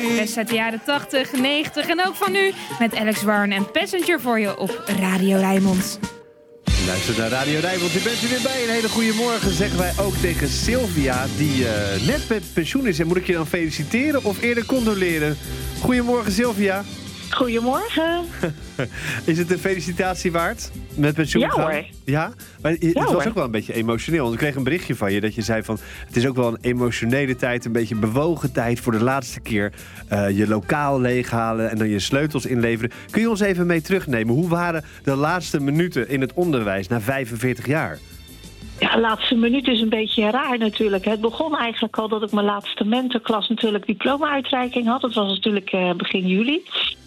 Best uit de jaren 80, 90 en ook van nu met Alex Warren en Passenger voor je op Radio Rijnmond. Luister naar Radio Rijnmond, u bent er weer bij. Een hele goede morgen zeggen wij ook tegen Sylvia, die net met pensioen is. En moet ik je dan feliciteren of eerder condoleren? Goedemorgen Sylvia. Goedemorgen. Is het een felicitatie waard? Met pensioen ja, gaan? Hoor. Ja? Maar het was ook wel een beetje emotioneel. Want ik kreeg een berichtje van je dat je zei van... het is ook wel een emotionele tijd, een beetje bewogen tijd... voor de laatste keer je lokaal leeghalen en dan je sleutels inleveren. Kun je ons even mee terugnemen? Hoe waren de laatste minuten in het onderwijs na 45 jaar? Ja, de laatste minuut is een beetje raar natuurlijk. Het begon eigenlijk al dat ik mijn laatste mentorklas natuurlijk diploma-uitreiking had. Dat was natuurlijk begin juli.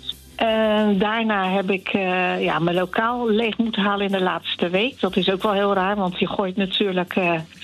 Daarna heb ik mijn lokaal leeg moeten halen in de laatste week. Dat is ook wel heel raar, want je gooit natuurlijk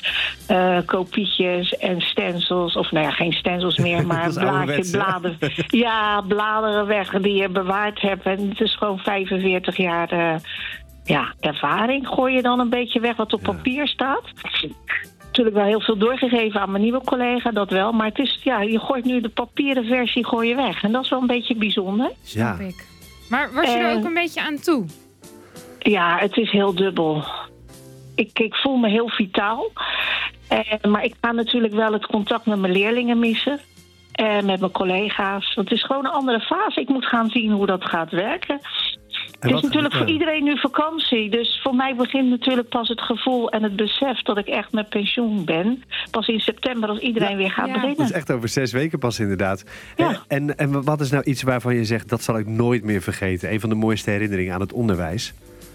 kopietjes en stencils. Of nou ja, geen stencils meer, maar bladeren. Ja, bladeren weg die je bewaard hebt. En het is gewoon 45 jaar ervaring. Gooi je dan een beetje weg wat op papier staat. Natuurlijk wel heel veel doorgegeven aan mijn nieuwe collega, dat wel. Maar het is, je gooit nu de papieren versie weg. En dat is wel een beetje bijzonder. Ja. Snap ik. Maar was je er ook een beetje aan toe? Ja, het is heel dubbel. Ik voel me heel vitaal. Maar ik ga natuurlijk wel het contact met mijn leerlingen missen. Met mijn collega's. Want het is gewoon een andere fase. Ik moet gaan zien hoe dat gaat werken. Het is natuurlijk voor iedereen nu vakantie. Dus voor mij begint natuurlijk pas het gevoel en het besef dat ik echt met pensioen ben. Pas in september als iedereen weer gaat beginnen. Dat is echt over 6 weken pas inderdaad. Ja. En wat is nou iets waarvan je zegt, dat zal ik nooit meer vergeten? Een van de mooiste herinneringen aan het onderwijs?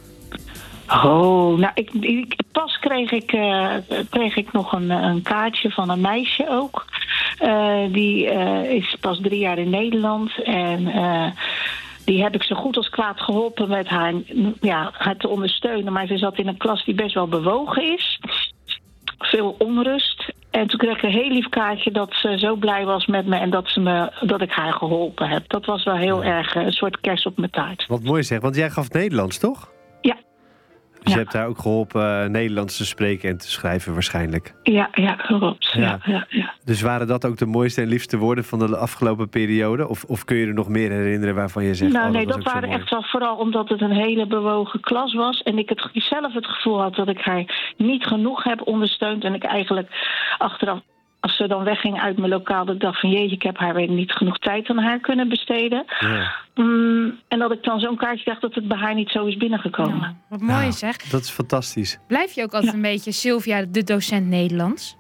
Oh, nou, pas kreeg ik nog een kaartje van een meisje ook. Die is pas 3 jaar in Nederland en... die heb ik zo goed als kwaad geholpen met haar te ondersteunen. Maar ze zat in een klas die best wel bewogen is. Veel onrust. En toen kreeg ik een heel lief kaartje dat ze zo blij was met me... en dat ik haar geholpen heb. Dat was wel heel erg een soort kers op mijn taart. Wat mooi zeg, want jij gaf Nederlands, toch? Ja. Dus je hebt daar ook geholpen Nederlands te spreken en te schrijven waarschijnlijk. Ja, klopt. Ja. Dus waren dat ook de mooiste en liefste woorden van de afgelopen periode? Of kun je er nog meer herinneren waarvan je zegt... Nou, dat waren echt wel vooral omdat het een hele bewogen klas was. En ik zelf het gevoel had dat ik haar niet genoeg heb ondersteund. En ik eigenlijk achteraf, als ze dan wegging uit mijn lokaal, dat ik dacht van jeetje, ik heb haar weer niet genoeg tijd aan haar kunnen besteden. Ja. En dat ik dan zo'n kaartje dacht dat het bij haar niet zo is binnengekomen. Ja, wat mooi zeg. Dat is fantastisch. Blijf je ook altijd een beetje Sylvia, de docent Nederlands?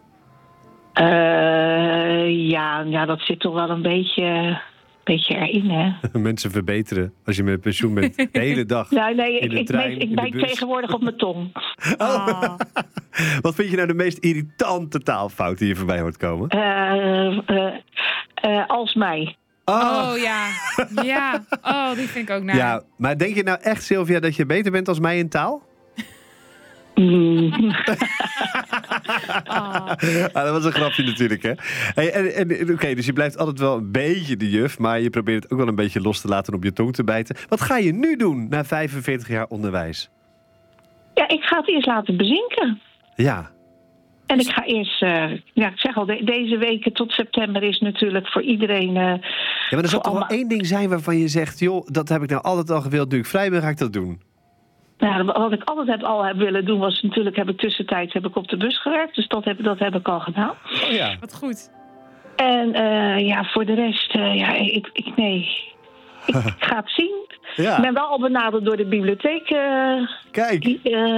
Dat zit toch wel een beetje erin, hè? Mensen verbeteren als je met pensioen bent. De hele dag. Nee, ik bijt tegenwoordig op mijn tong. Oh. Wat vind je nou de meest irritante taalfout die je voorbij hoort komen? Als mij. Oh ja. Ja. Oh, die vind ik ook naar. Ja, maar denk je nou echt, Sylvia, dat je beter bent als mij in taal? Dat was een grapje natuurlijk, hè? Oké, dus je blijft altijd wel een beetje de juf, maar je probeert het ook wel een beetje los te laten op je tong te bijten. Wat ga je nu doen na 45 jaar onderwijs? Ja, ik ga het eerst laten bezinken. Ja. En ik ga eerst, ik zeg al, deze weken tot september is natuurlijk voor iedereen... ja, maar er zal toch wel één ding zijn waarvan je zegt, joh, dat heb ik nou altijd al gewild, nu ik vrij ben, ga ik dat doen. Nou, wat ik altijd heb willen doen was natuurlijk, heb ik op de bus gewerkt. Dus dat heb ik al gedaan. Oh ja. Wat goed. En voor de rest, nee. Ik ga het zien. Ja. Ik ben wel al benaderd door de bibliotheek. Kijk.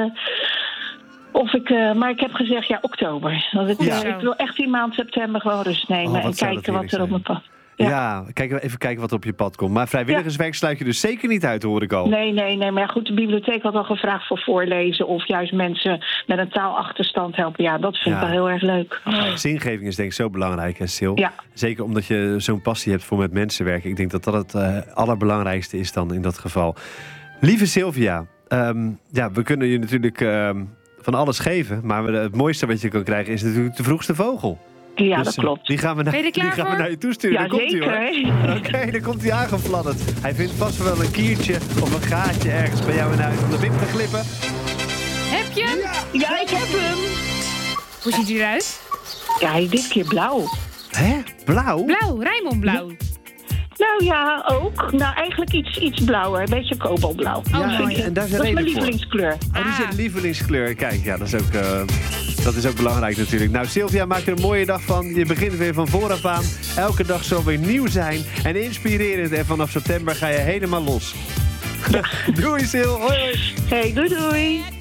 Maar ik heb gezegd, oktober. Ik wil echt die maand september gewoon rust nemen en kijken wat er op mijn pad. Ja, even kijken wat op je pad komt. Maar vrijwilligerswerk sluit je dus zeker niet uit, hoor ik al. Nee. Maar goed, de bibliotheek had al gevraagd voor voorlezen... of juist mensen met een taalachterstand helpen. Ja, dat vind ik wel heel erg leuk. Zingeving is denk ik zo belangrijk, hè, Sil? Ja. Zeker omdat je zo'n passie hebt voor met mensen werken. Ik denk dat dat het allerbelangrijkste is dan in dat geval. Lieve Sylvia, we kunnen je natuurlijk van alles geven... maar het mooiste wat je kan krijgen is natuurlijk de vroegste vogel. Ja, dus, dat klopt. Die gaan we naar je toesturen. Ja, zeker. Oké, dan komt hij aangefladderd. Hij vindt vast wel een kiertje of een gaatje ergens bij jou in huis om de wip te glippen. Heb je hem? Ja, ik heb hem. Hoe ziet hij eruit? Ja, hij is dit keer blauw. Hè? Blauw? Blauw, Rijnmond blauw. Nou ja, ook. Nou, eigenlijk iets blauwer. Een beetje kobaltblauw. Oh, mooi. En daar is een Dat is reden mijn voor. lievelingskleur. Oh, die is je lievelingskleur. Kijk, ja, dat is ook belangrijk natuurlijk. Nou, Sylvia, maak er een mooie dag van. Je begint weer van vooraf aan. Elke dag zal weer nieuw zijn en inspirerend. En vanaf september ga je helemaal los. Doei, Sil. Hoi, hoi. Hey, doei.